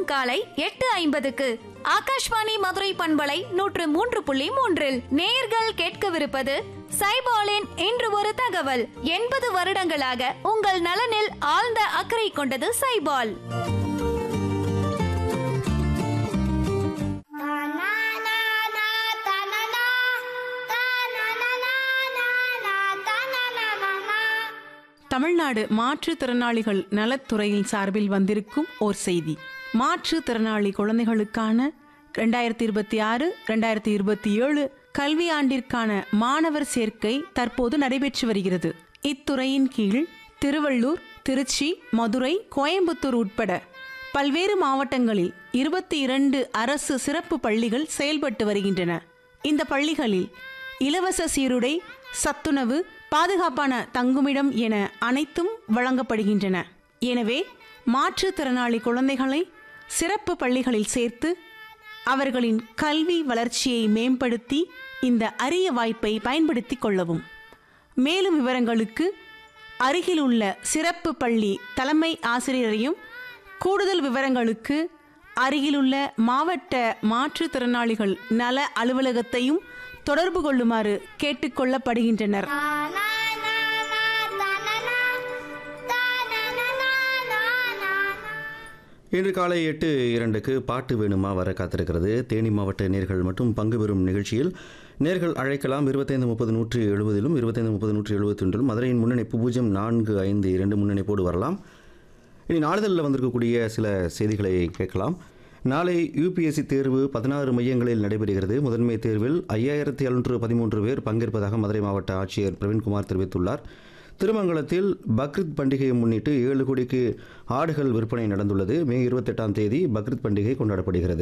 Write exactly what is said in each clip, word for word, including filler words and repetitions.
காலை எட்டு ஐம்பதுக்கு ஆகாஷ்வாணி மதுரை பண்பலை நூற்று மூன்று புள்ளி மூன்றில் நேயர்கள் கேட்கவிருப்பது சைபாலின் இன்று ஒரு தகவல். எண்பது வருடங்களாக உங்கள் நலனில் ஆழ்ந்த அக்கறை கொண்டது சைபால். தமிழ்நாடு மாற்றுத்திறனாளிகள் நலத்துறையின் சார்பில் வந்திருக்கும் ஓர் செய்தி. மாற்றுத்திறனாளி குழந்தைகளுக்கான இரண்டாயிரத்தி இருபத்தி ஆறு இரண்டாயிரத்தி இருபத்தி ஏழு கல்வியாண்டிற்கான மாணவர் சேர்க்கை தற்போது நடைபெற்று வருகிறது. இத்துறையின் கீழ் திருவள்ளூர், திருச்சி, மதுரை, கோயம்புத்தூர் உட்பட பல்வேறு மாவட்டங்களில் இருபத்தி இரண்டு அரசு சிறப்பு பள்ளிகள் செயல்பட்டு வருகின்றன. இந்த பள்ளிகளில் இலவச சீருடை, சத்துணவு, பாதுகாப்பான தங்குமிடம் என அனைத்தும் வழங்கப்படுகின்றன. எனவே மாற்றுத்திறனாளி குழந்தைகளை சிறப்பு பள்ளிகளில் சேர்த்து அவர்களின் கல்வி வளர்ச்சியை மேம்படுத்தி இந்த அரிய வாய்ப்பை பயன்படுத்திக் கொள்ளவும். மேலும் விவரங்களுக்கு அருகில் உள்ள சிறப்பு பள்ளி தலைமை ஆசிரியரையும், கூடுதல் விவரங்களுக்கு அருகிலுள்ள மாவட்ட மாற்றுத்திறனாளிகள் நல அலுவலகத்தையும் தொடர்பு கொள்ளுமாறு கேட்டுக்கொள்ளப்படுகின்றனர். இன்று காலை எட்டு இரண்டுக்கு பாட்டு வேணுமா வர காத்திருக்கிறது. தேனி மாவட்ட நேர்கள் மட்டும் பங்கு பெறும் நிகழ்ச்சியில் நேர்கள் அழைக்கலாம். இருபத்தைந்து முப்பது நூற்றி எழுபதிலும் இருபத்தைந்து முப்பது நூற்றி எழுபத்தி ஒன்றிலும் மதுரையின் முன்னணிப்பு பூஜ்ஜியம் நான்கு ஐந்து இரண்டு முன்னணிப்போடு வரலாம். இனி நாளிதழில் வந்திருக்கக்கூடிய சில செய்திகளை கேட்கலாம். நாளை யூபிஎஸ்சி தேர்வு பதினாறு மையங்களில் நடைபெறுகிறது. முதன்மை தேர்வில் ஐயாயிரத்தி எழுநூற்று பதிமூன்று பேர் பங்கேற்பதாக மதுரை மாவட்ட ஆட்சியர் பிரவீன்குமார் தெரிவித்துள்ளார். திருமங்கலத்தில் பக்ரீத் பண்டிகையை முன்னிட்டு ஏழு கோடிக்கு ஆடுகள் விற்பனை நடந்துள்ளது. மே இருபத்தி எட்டாம் தேதி பக்ரீத் பண்டிகை கொண்டாடப்படுகிறது.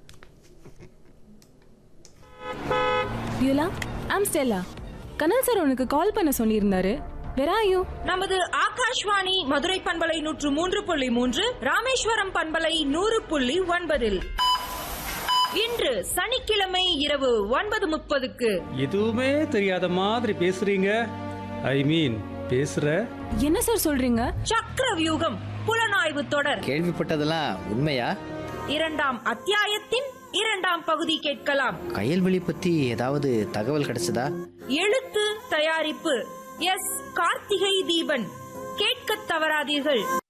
கனல் சார் உனக்கு கால் பண்ண சொல்லியிருந்தாரு. நமது ஆகாஷ்வாணி மதுரை பண்பலை நூற்று மூன்று புள்ளி மூன்று, ராமேஸ்வரம் பண்பலை நூறு புள்ளி ஒன்பதில் இன்று சனிக்கிழமை இரவு ஒன்பது முப்பதுக்கு எதுவுமே தெரியாத மாதிரி பேசுறீங்க. ஐ மீன் பேசுற என்ன சார் சொல்றீங்க? சக்கர வியூகம் புலனாய்வு தொடர் கேள்விப்பட்டதெல்லாம் உண்மையா? இரண்டாம் அத்தியாயத்தின் இரண்டாம் பகுதி கேட்கலாம். கயல்வெளி பத்தி ஏதாவது தகவல் கிடைச்சதா? எழுத்து தயாரிப்பு எஸ் கார்த்திகை தீபன். கேட்க தவறாதீர்கள்.